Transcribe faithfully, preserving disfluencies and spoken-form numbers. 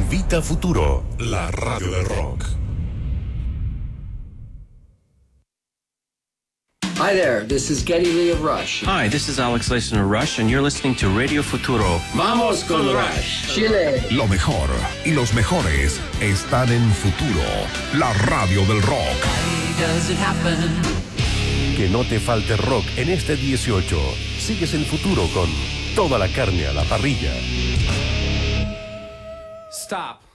Evita Futuro, la radio del rock. Hi there, this is Geddy Lee of Rush. Hi, this is Alex Lacen of Rush, and you're listening to Radio Futuro. Vamos con Rush, Chile. Lo mejor y los mejores están en Futuro, la radio del rock. Does it happen? Que no te falte rock en este dieciocho. Sigues en Futuro con toda la carne a la parrilla. Stop.